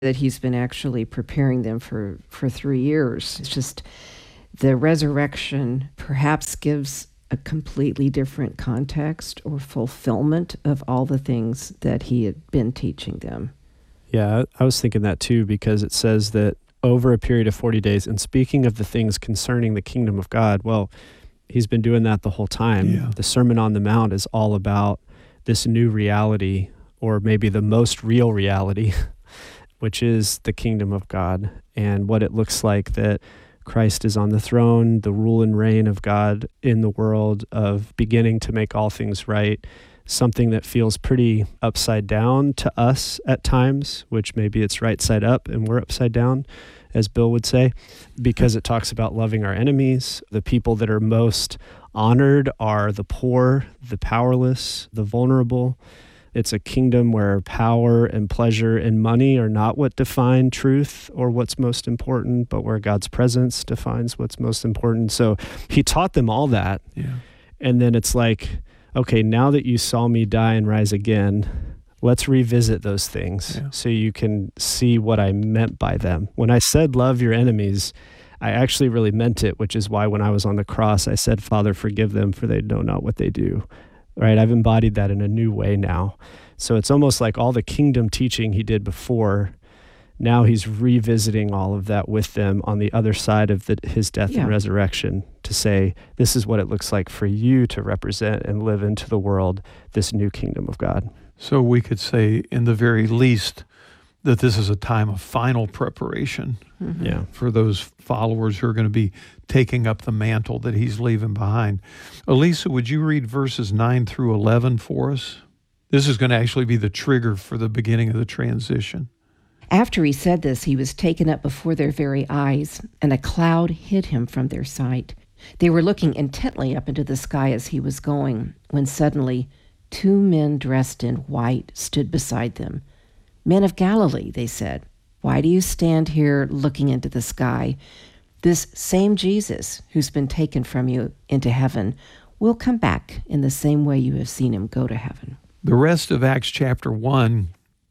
that he's been actually preparing them for 3 years. It's just the resurrection perhaps gives a completely different context or fulfillment of all the things that he had been teaching them. Yeah, I was thinking that too, because it says that over a period of 40 days, and speaking of the things concerning the kingdom of God, well, he's been doing that the whole time. Yeah. The Sermon on the Mount is all about this new reality, or maybe the most real reality, which is the kingdom of God and what it looks like that Christ is on the throne, the rule and reign of God in the world, of beginning to make all things right, something that feels pretty upside down to us at times, which maybe it's right side up and we're upside down, as Bill would say, because it talks about loving our enemies. The people that are most honored are the poor, the powerless, the vulnerable. It's a kingdom where power and pleasure and money are not what define truth or what's most important, but where God's presence defines what's most important. So he taught them all that. Yeah. And then it's like, okay, now that you saw me die and rise again, let's revisit those things so you can see what I meant by them. When I said love your enemies, I actually really meant it, which is why when I was on the cross, I said, Father, forgive them, for they know not what they do. Right? I've embodied that in a new way now. So it's almost like all the kingdom teaching he did before, now he's revisiting all of that with them on the other side of his death and resurrection, to say, this is what it looks like for you to represent and live into the world, this new kingdom of God. So we could say, in the very least, that this is a time of final preparation for those followers who are going to be taking up the mantle that he's leaving behind. Elisa, would you read verses 9 through 11 for us? This is going to actually be the trigger for the beginning of the transition. After he said this, he was taken up before their very eyes, and a cloud hid him from their sight. They were looking intently up into the sky as he was going, when suddenly 2 men dressed in white stood beside them. Men of Galilee, they said, why do you stand here looking into the sky? This same Jesus, who's been taken from you into heaven, will come back in the same way you have seen him go to heaven. The rest of Acts chapter 1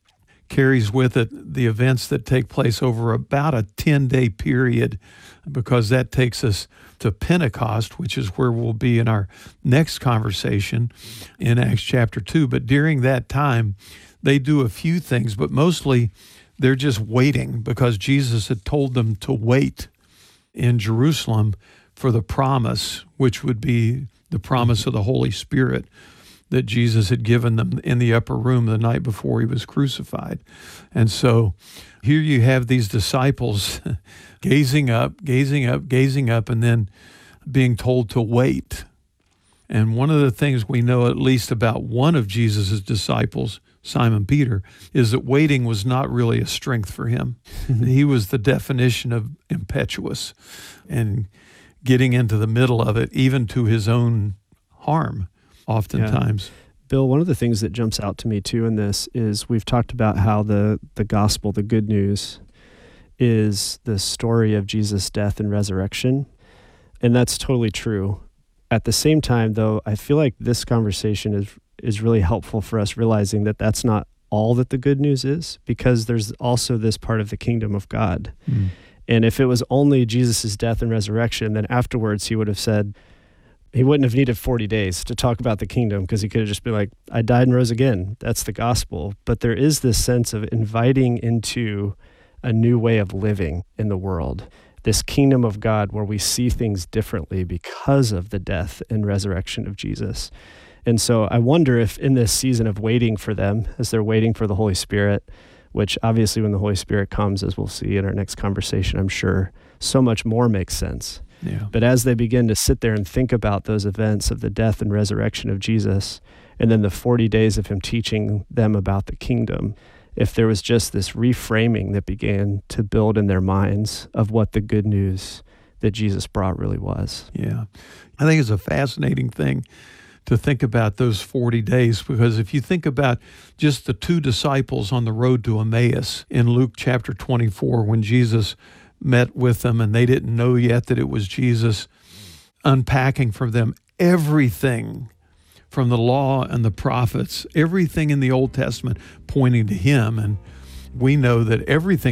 carries with it the events that take place over about a 10-day period, because that takes us to Pentecost, which is where we'll be in our next conversation in Acts chapter 2. But during that time, they do a few things, but mostly they're just waiting, because Jesus had told them to wait in Jerusalem for the promise, which would be the promise of the Holy Spirit that Jesus had given them in the upper room the night before he was crucified. And so here you have these disciples gazing up, and then being told to wait. And one of the things we know, at least about one of Jesus' disciples, Simon Peter, is that waiting was not really a strength for him. He was the definition of impetuous and getting into the middle of it, even to his own harm, oftentimes. Yeah. Bill, one of the things that jumps out to me too in this is we've talked about how the gospel, the good news, is the story of Jesus' death and resurrection. And that's totally true. At the same time, though, I feel like this conversation is really helpful for us realizing that that's not all that the good news is, because there's also this part of the kingdom of God. And if it was only Jesus' death and resurrection, then afterwards he would have said, he wouldn't have needed 40 days to talk about the kingdom, because he could have just been like, I died and rose again. That's the gospel. But there is this sense of inviting into a new way of living in the world, this kingdom of God where we see things differently because of the death and resurrection of Jesus. And so I wonder if in this season of waiting for them, as they're waiting for the Holy Spirit, which obviously when the Holy Spirit comes, as we'll see in our next conversation, I'm sure so much more makes sense. Yeah. But as they begin to sit there and think about those events of the death and resurrection of Jesus, and then the 40 days of him teaching them about the kingdom, if there was just this reframing that began to build in their minds of what the good news that Jesus brought really was. Yeah. I think it's a fascinating thing to think about those 40 days, because if you think about just the 2 disciples on the road to Emmaus in Luke chapter 24, when Jesus met with them and they didn't know yet that it was Jesus, unpacking for them everything from the law and the prophets, everything in the Old Testament pointing to him. we know that everything